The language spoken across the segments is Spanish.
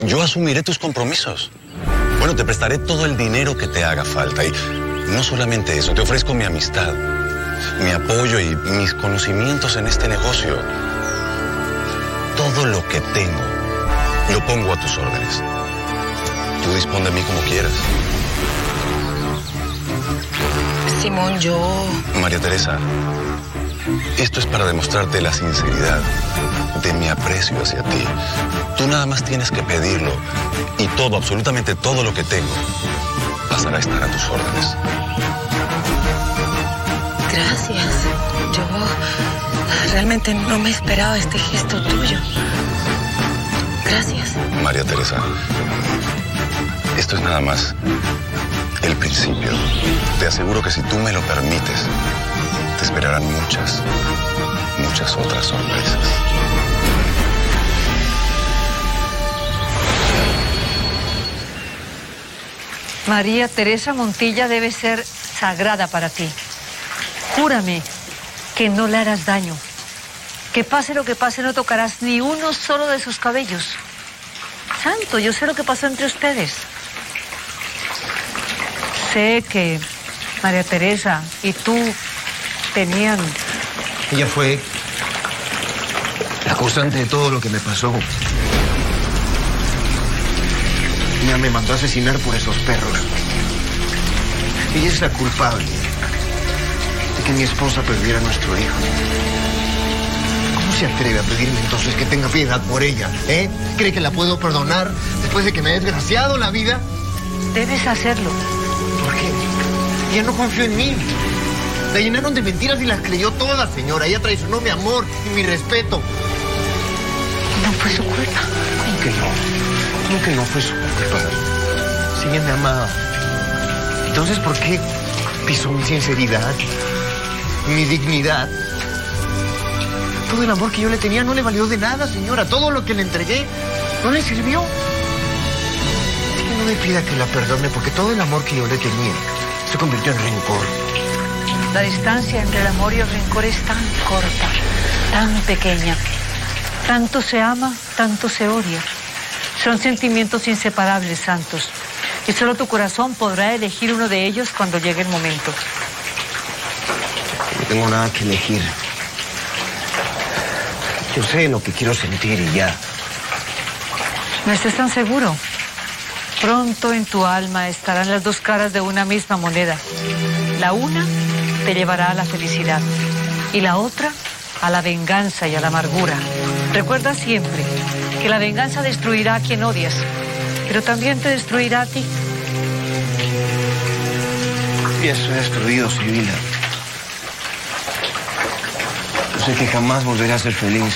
Yo asumiré tus compromisos. Bueno, te prestaré todo el dinero que te haga falta. Y no solamente eso, te ofrezco mi amistad, mi apoyo y mis conocimientos en este negocio. Todo lo que tengo, lo pongo a tus órdenes. Tú dispón de mí como quieras. Simón, María Teresa, esto es para demostrarte la sinceridad de mi aprecio hacia ti. Tú nada más tienes que pedirlo y todo, absolutamente todo lo que tengo, pasará a estar a tus órdenes. Gracias. Yo realmente no me esperaba este gesto tuyo. Gracias. María Teresa, esto es nada más el principio. Te aseguro que si tú me lo permites, te esperarán muchas otras sorpresas. María Teresa Montilla debe ser sagrada para ti. Júrame que no le harás daño. Que pase lo que pase, no tocarás ni uno solo de sus cabellos. Santo, yo sé lo que pasó entre ustedes. Sé que María Teresa y tú tenían... Ella fue la causante de todo lo que me pasó. Ella me mandó a asesinar por esos perros. Ella es la culpable de que mi esposa perdiera a nuestro hijo. ¿Cómo se atreve a pedirme entonces que tenga piedad por ella? ¿Cree que la puedo perdonar después de que me haya desgraciado la vida? Debes hacerlo. ¿Por qué? Ella no confió en mí. La llenaron de mentiras y las creyó todas, señora. Ella traicionó mi amor y mi respeto. No fue su culpa. ¿Cómo que no? ¿Cómo que no fue su culpa? Si ella me amaba. Entonces, ¿por qué pisó mi sinceridad, mi dignidad? Todo el amor que yo le tenía no le valió de nada, señora. Todo lo que le entregué no le sirvió. Así que no me pida que la perdone, porque todo el amor que yo le tenía se convirtió en rencor. La distancia entre el amor y el rencor es tan corta, tan pequeña. Tanto se ama, tanto se odia. Son sentimientos inseparables, Santos. Y solo tu corazón podrá elegir uno de ellos cuando llegue el momento. No tengo nada que elegir. Yo sé lo que quiero sentir y ya. No estés tan seguro. Pronto en tu alma estarán las dos caras de una misma moneda. La una te llevará a la felicidad y la otra a la venganza y a la amargura. Recuerda siempre que la venganza destruirá a quien odias, pero también te destruirá a ti. Ya estoy destruido, Sibila. Yo sé que jamás volveré a ser feliz.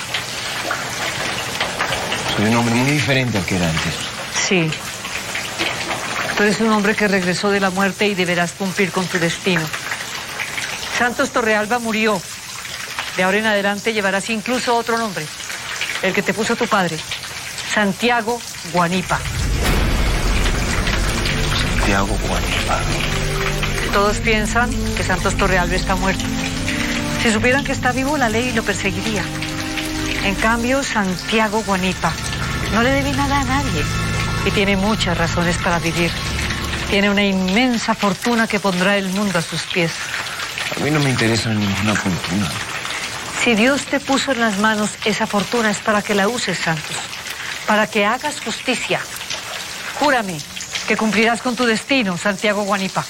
Soy un hombre muy diferente al que era antes. Sí. Tú eres un hombre que regresó de la muerte y deberás cumplir con tu destino. Santos Torrealba murió. De ahora en adelante llevarás incluso otro nombre, el que te puso tu padre, Santiago Guanipa. Santiago Guanipa. Todos piensan que Santos Torrealba está muerto. Si supieran que está vivo, la ley lo perseguiría. En cambio, Santiago Guanipa no le debe nada a nadie y tiene muchas razones para vivir. Tiene una inmensa fortuna que pondrá el mundo a sus pies. A mí no me interesa ninguna fortuna. Si Dios te puso en las manos esa fortuna es para que la uses, Santos, para que hagas justicia. Júrame que cumplirás con tu destino, Santiago Guanipa.